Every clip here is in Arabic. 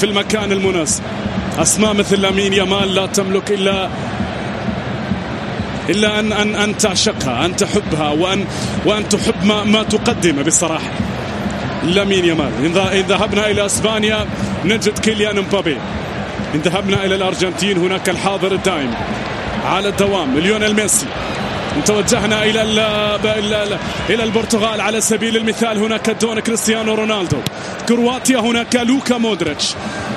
في المكان المناسب. أسماء مثل لامين يامال لا تملك إلا أن تعشقها، أن تحبها، وأن تحب ما تقدمه بصراحة. لامين يامال. إن ذهبنا إلى إسبانيا نجد كيليان مبابي، إن ذهبنا إلى الأرجنتين هناك الحاضر الدائم على الدوام ليونيل ميسي. إن توجهنا إلى البرتغال على سبيل المثال هناك دون كريستيانو رونالدو. كرواتيا هناك لوكا مودريتش.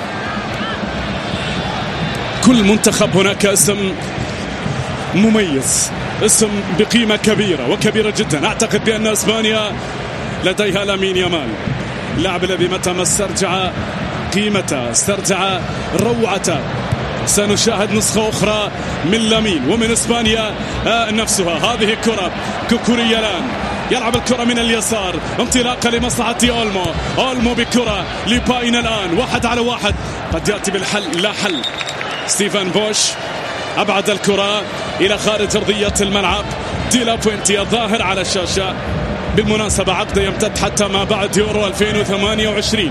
كل منتخب هناك اسم مميز، اسم بقيمة كبيرة وكبيرة جدا. أعتقد بأن إسبانيا لديها لامين يامال، اللاعب الذي متى ما استرجع قيمته استرجع روعته سنشاهد نسخة أخرى من لامين ومن إسبانيا نفسها. هذه الكرة كوكوريا الآن يلعب الكرة من اليسار، انطلاقة لمصلحة أولمو بكرة لباين الآن 1 على 1، قد يأتي بالحل، لا حل. ستيفان بوش أبعد الكرة إلى خارج أرضية الملعب. دي لا بوينتي الظاهر على الشاشة، بالمناسبة عقده يمتد حتى ما بعد يورو 2028.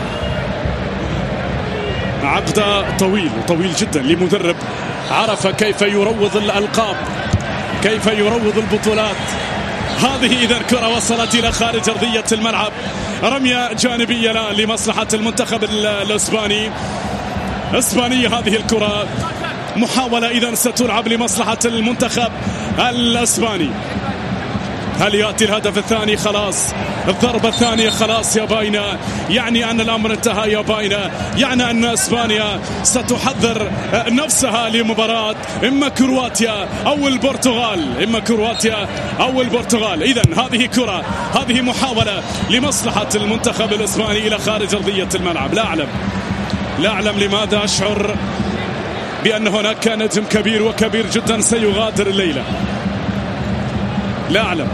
عقده طويل جدا لمدرب عرف كيف يروض الألقاب، كيف يروض البطولات. هذه إذا كرة وصلت إلى خارج أرضية الملعب، رمية جانبية الآن لمصلحة المنتخب الإسباني. إسبانية هذه الكرة، محاولة إذا ستلعب لمصلحة المنتخب الإسباني. هل يأتي الهدف الثاني؟ خلاص، الضربة الثانية خلاص يا باينة، يعني أن الأمر انتهى يا باينة، يعني أن إسبانيا ستحضر نفسها لمباراة إما كرواتيا أو البرتغال، إما كرواتيا أو البرتغال. إذن هذه كرة، هذه محاولة لمصلحة المنتخب الإسباني إلى خارج أرضية الملعب. لا أعلم لماذا أشعر بأن هناك نجم كبير وكبير جدا سيغادر الليلة. لا أعلم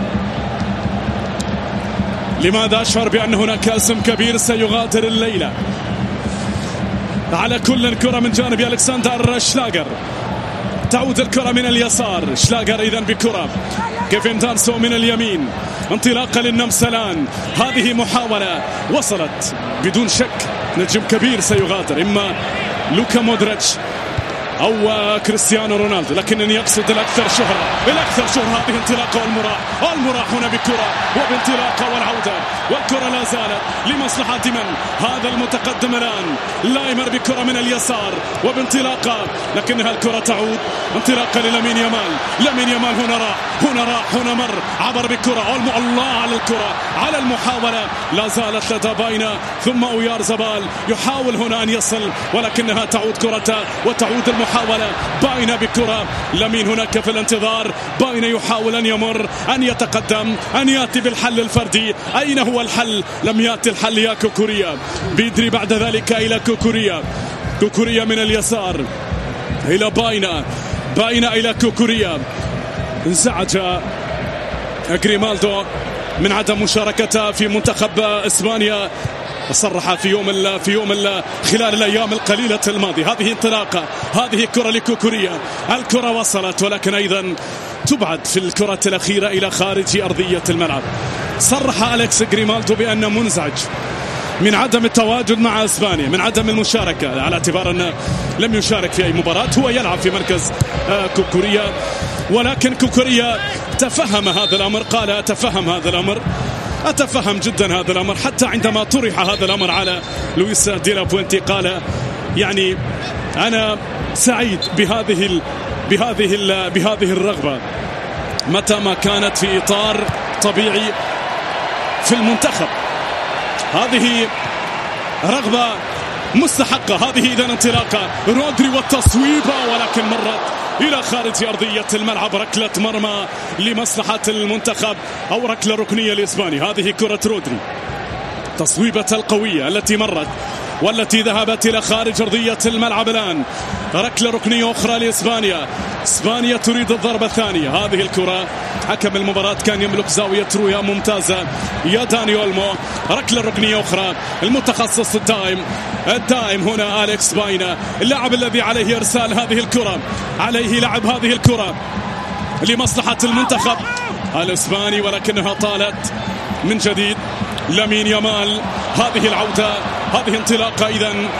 لماذا أشعر بأن هناك اسم كبير سيغادر الليلة. على كل كرة من جانب ألكسندر شلاغر، تعود الكرة من اليسار. شلاغر إذن بكرة، كيفن دانسو من اليمين، انطلاقة للنمسلان. هذه محاولة وصلت بدون شك، نجم كبير سيغادر، إما لوكا مودريتش أو كريستيانو رونالدو، لكنني أقصد الأكثر شهرة. هذه انطلاقة والمراح هنا بكرة وبانطلاقة والعودة، والكرة لا زالت لمصلحة من؟ هذا المتقدم الآن لايمر بكرة من اليسار وبانطلاقة، لكنها الكرة تعود. انطلاقة لامين يامال، هنا مر، عبر بكرة الله على الكرة، على المحاولة لا زالت لدى باينة، ثم أويار زبال يحاول هنا أن يصل، ولكنها تعود كرته وتعود المحاولة. باينة بكرة، لامين هناك في الانتظار، باينة يحاول أن يمر، أن يتقدم، أن يأتي بالحل الفردي. أين هو الحل؟ لم يأتي الحل يا كوكوريا. بيدري بعد ذلك إلى كوكوريا من اليسار إلى باينة إلى كوكوريا. انزعج غريمالدو من عدم مشاركته في منتخب إسبانيا، صرح في يوم خلال الأيام القليلة الماضية. هذه انطلاقة، هذه كرة لكوكوريا، الكرة وصلت، ولكن أيضا تبعد في الكرة الأخيرة إلى خارج أرضية الملعب. صرح أليكس غريمالدو بأنه منزعج من عدم التواجد مع إسبانيا، من عدم المشاركة، على اعتبار أنه لم يشارك في أي مباراة، هو يلعب في مركز كوكوريا. ولكن كوكوريا تفهم هذا الأمر، قال أتفهم جدا هذا الأمر. حتى عندما طرح هذا الأمر على لويس دي لا بوينتي قال يعني أنا سعيد بهذه الرغبة متى ما كانت في إطار طبيعي في المنتخب. هذه رغبة مستحقة. هذه إذا انطلاقة رودري والتصويبة، ولكن مرت إلى خارج أرضية الملعب. ركلة مرمى لمصلحة المنتخب أو ركلة ركنية لإسبانيا. هذه كرة رودري، تصويبة القوية التي مرت والتي ذهبت إلى خارج أرضية الملعب. الآن ركلة ركنية أخرى لإسبانيا. إسبانيا تريد الضربة الثانية. هذه الكرة، حكم المباراة كان يملك زاوية رؤية ممتازة يا داني أولمو. ركلة ركنية أخرى، المتخصص الدائم هنا أليكس باينة، اللاعب الذي عليه إرسال هذه الكرة، عليه لعب هذه الكرة لمصلحة المنتخب الإسباني، ولكنها طالت من جديد. لامين يامال، هذه العودة، هذه انطلاقة إذن